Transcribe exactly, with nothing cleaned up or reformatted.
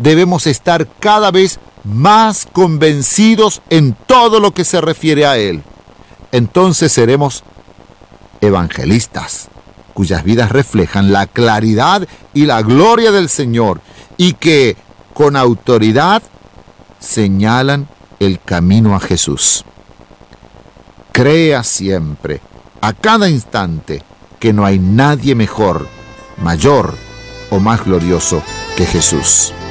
debemos estar cada vez más convencidos en todo lo que se refiere a Él. Entonces seremos evangelistas, cuyas vidas reflejan la claridad y la gloria del Señor y que, con autoridad, señalan el camino a Jesús. Crea siempre, a cada instante, que no hay nadie mejor, mayor o más glorioso que Jesús.